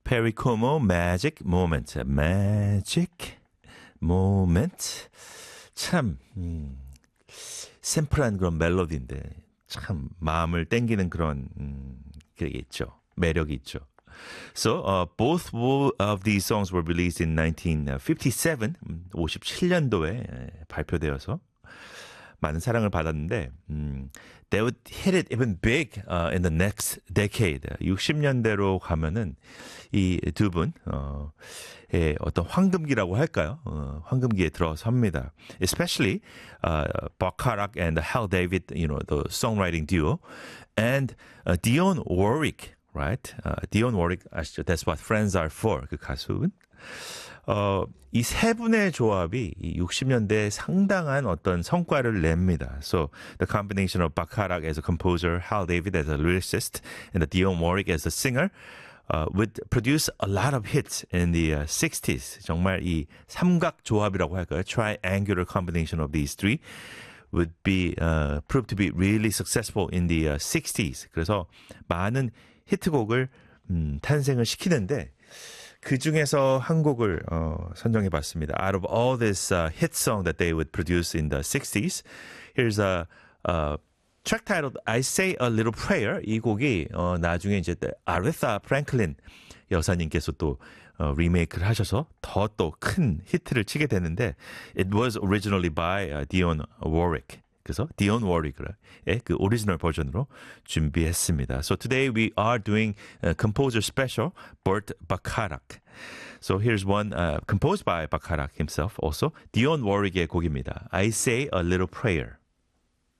Perry Como, Magic Moment. Magic Moment. 참 심플한 그런 멜로디인데 참 마음을 땡기는 그런 그게 있죠. 매력이 있죠. So, both of these songs were released in 1957, 57년도에 발표되어서 많은 사랑을 받았는데, they would hit it even big in the next decade. 60년대로 가면은 이 두 분, 어떤 황금기라고 할까요? 황금기에 들어섭니다. Especially Bacharach and Hal David, the songwriting duo, and Dionne Warwick. Right? Dionne Warwick 아시죠? That's what friends are for. 그 가수는. 이 세 분의 조합이 60년대에 상당한 어떤 성과를 냅니다. So, the combination of Bacharach as a composer, Hal David as a lyricist, and the Dionne Warwick as a singer would produce a lot of hits in the 60s. 정말 이 삼각 조합이라고 할까요? Triangular combination of these three would be proved to be really successful in the 60s. 그래서 많은 히트곡을 탄생을 시키는데 그 중에서 한 곡을 선정해 봤습니다. Out of all this hit song that they would produce in the 60s, here's a track titled I Say a Little Prayer. 이 곡이 나중에 이제 아레사 프랭클린 여사님께서 또 리메이크를 하셔서 더 또 큰 히트를 치게 되는데 it was originally by Dionne Warwick. 그래서 Dionne Warwick의 그 오리지널 버전으로 준비했습니다. So today we are doing a composer special, Burt Bacharach. So here's one composed by Bacharach himself also. Dionne Warwick의 곡입니다. I Say a Little Prayer.